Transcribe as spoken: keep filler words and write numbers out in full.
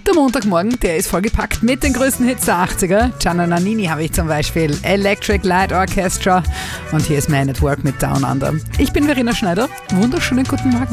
Der Montagmorgen, der ist vollgepackt mit den größten Hits der achtziger. Gianna Nannini habe ich zum Beispiel, Electric Light Orchestra und hier ist Man at Work mit Down Under. Ich bin Verena Schneider, wunderschönen guten Morgen.